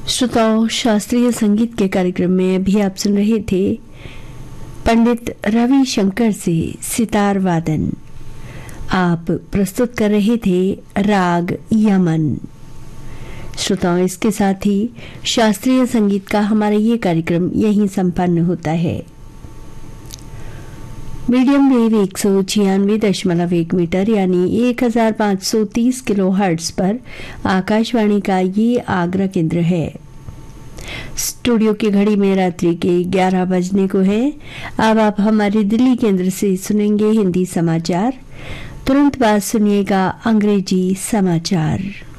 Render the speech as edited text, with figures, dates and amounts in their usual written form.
श्रोताओं, शास्त्रीय संगीत के कार्यक्रम में अभी आप सुन रहे थे पंडित रवि शंकर से सितार वादन। आप प्रस्तुत कर रहे थे राग यमन। श्रोताओं, इसके साथ ही शास्त्रीय संगीत का हमारा ये कार्यक्रम यहीं संपन्न होता है। मीडियम वेव 196.1 मीटर यानी 1530 किलो हर्ट्ज पर आकाशवाणी का ये आगरा केंद्र है। स्टूडियो की घड़ी में रात्रि के 11 बजने को है। अब आप हमारे दिल्ली केंद्र से सुनेंगे हिंदी समाचार। तुरंत बाद सुनिएगा अंग्रेजी समाचार।